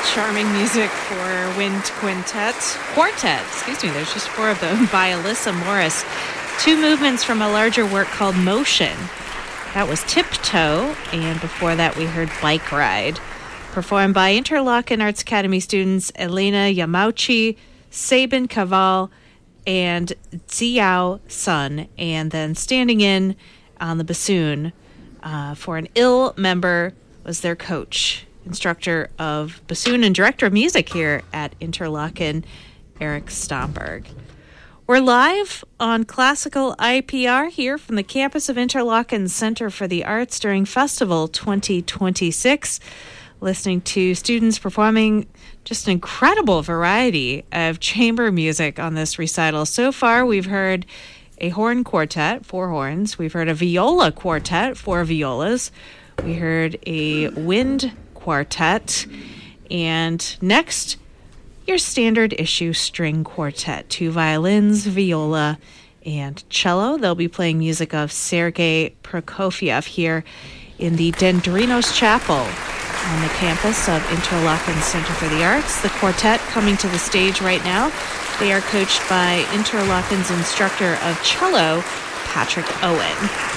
Charming music for wind quartet, there's just four of them, by Alyssa Morris. Two movements from a larger work called Motion. That was Tiptoe, and before that we heard Bike Ride, performed by Interlochen Arts Academy students Elena Yamauchi, Sabin Kaval, and Xiao Sun, and then standing in on the bassoon for an ill member was their coach, instructor of bassoon and director of music here at Interlochen, Eric Stomberg. We're live on Classical IPR here from the campus of Interlochen Center for the Arts during Festival 2026, listening to students performing just an incredible variety of chamber music on this recital. So far, we've heard a horn quartet, 4 horns. We've heard a viola quartet, 4 violas. We heard a wind quartet, and next, your standard issue string quartet, 2 violins, viola, and cello. They'll be playing music of Sergei Prokofiev here in the Dendrinos Chapel on the campus of Interlochen Center for the Arts. The quartet coming to the stage right now. They are coached by Interlochen's instructor of cello, Patrick Owen.